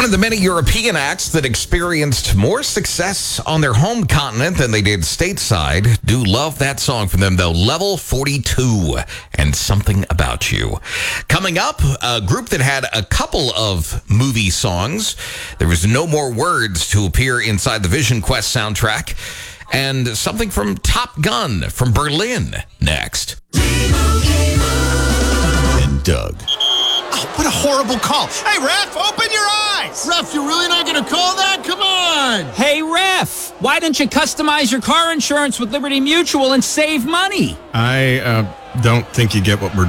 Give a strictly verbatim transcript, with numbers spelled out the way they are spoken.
of the many European acts that experienced more success on their home continent than they did stateside. Do love that song from them, though. Level forty-two and Something About You. Coming up, a group that had a couple of movie songs. There was No More Words to appear inside the Vision Quest soundtrack. And something from Top Gun from Berlin next. And Doug. Oh, what a horrible call. Hey, Ref, open your eyes. Ref, you're really not going to call that? Come on. Hey, Ref, why don't you customize your car insurance with Liberty Mutual and save money? I uh, don't think you get what we're